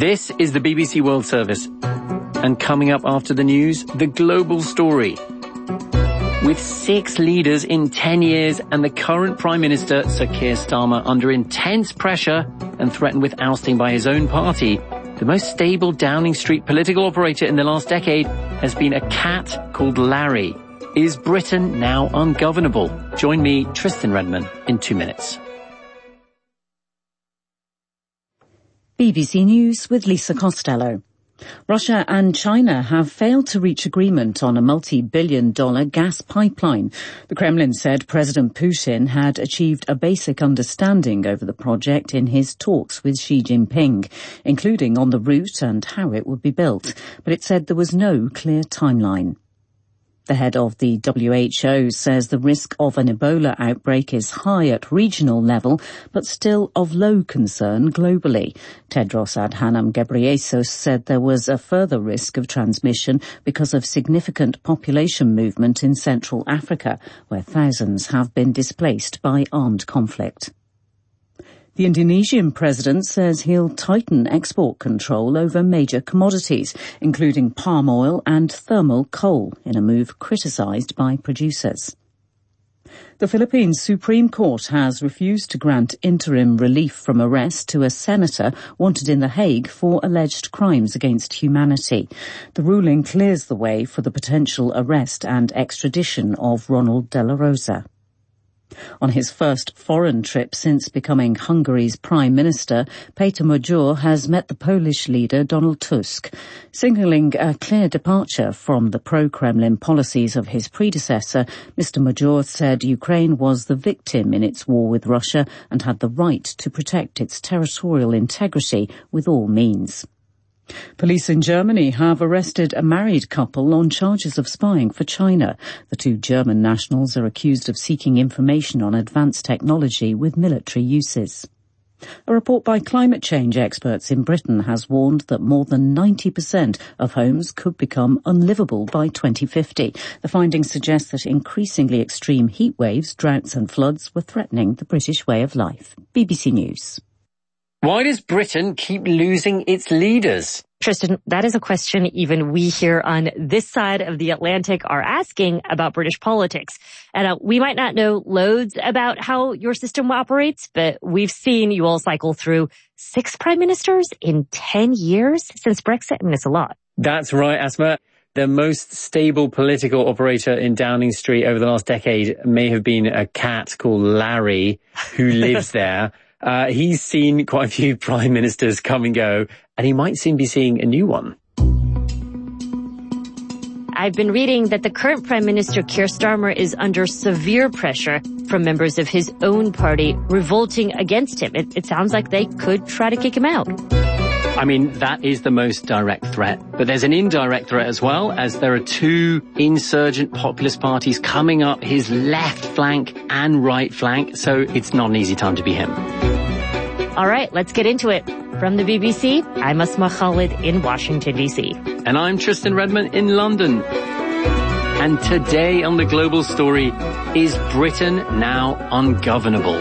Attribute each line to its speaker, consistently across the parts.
Speaker 1: This is the BBC World Service. And coming up after the news, the global story. With 6 leaders in 10 years and the current Prime Minister, Sir Keir Starmer, under intense pressure and threatened with ousting by his own party, the most stable Downing Street political operator in the last decade has been a cat called Larry. Is Britain now ungovernable? Join me, Tristan Redman, in 2 minutes.
Speaker 2: BBC News with Lisa Costello. Russia and China have failed to reach agreement on a multi-billion-dollar gas pipeline. The Kremlin said President Putin had achieved a basic understanding over the project in his talks with Xi Jinping, including on the route and how it would be built, but it said there was no clear timeline. The head of the WHO says the risk of an Ebola outbreak is high at regional level, but still of low concern globally. Tedros Adhanom Ghebreyesus said there was a further risk of transmission because of significant population movement in Central Africa, where thousands have been displaced by armed conflict. The Indonesian president says he'll tighten export control over major commodities, including palm oil and thermal coal, in a move criticised by producers. The Philippines Supreme Court has refused to grant interim relief from arrest to a senator wanted in The Hague for alleged crimes against humanity. The ruling clears the way for the potential arrest and extradition of Ronald de la Rosa. On his first foreign trip since becoming Hungary's Prime Minister, Peter Major has met the Polish leader Donald Tusk, signalling a clear departure from the pro-Kremlin policies of his predecessor. Mr. Major said Ukraine was the victim in its war with Russia and had the right to protect its territorial integrity with all means. Police in Germany have arrested a married couple on charges of spying for China. The 2 German nationals are accused of seeking information on advanced technology with military uses. A report by climate change experts in Britain has warned that more than 90% of homes could become unlivable by 2050. The findings suggest that increasingly extreme heat waves, droughts and floods were threatening the British way of life. BBC News.
Speaker 1: Why does Britain keep losing its leaders?
Speaker 3: Tristan, that is a question even we here on this side of the Atlantic are asking about British politics. And we might not know loads about how your system operates, but we've seen you all cycle through 6 prime ministers in 10 years since Brexit. I mean, it's a lot.
Speaker 1: That's right, Asma. The most stable political operator in Downing Street over the last decade may have been a cat called Larry, who lives there. He's seen quite a few prime ministers come and go, and he might soon be seeing a new one.
Speaker 3: I've been reading that the current Prime Minister Keir Starmer is under severe pressure from members of his own party revolting against him. It sounds like they could try to kick him out.
Speaker 1: I mean, that is the most direct threat. But there's an indirect threat as well, as there are 2 insurgent populist parties coming up his left flank and right flank, so it's not an easy time to be him.
Speaker 3: All right, let's get into it. From the BBC, I'm Asma Khalid in Washington, D.C.
Speaker 1: And I'm Tristan Redman in London. And today on The Global Story, is Britain now ungovernable?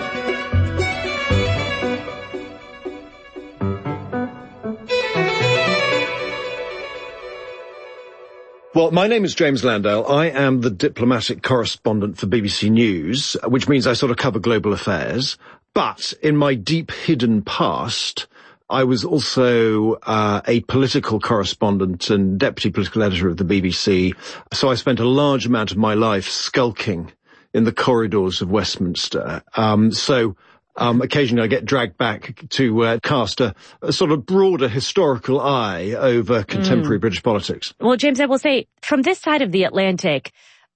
Speaker 4: Well, my name is James Landale. I am the diplomatic correspondent for BBC News, which means I sort of cover global affairs. But in my deep hidden past, I was also a political correspondent and deputy political editor of the BBC. So I spent a large amount of my life skulking in the corridors of Westminster. Occasionally I get dragged back to cast a sort of broader historical eye over contemporary British politics.
Speaker 3: Well, James, I will say, from this side of the Atlantic,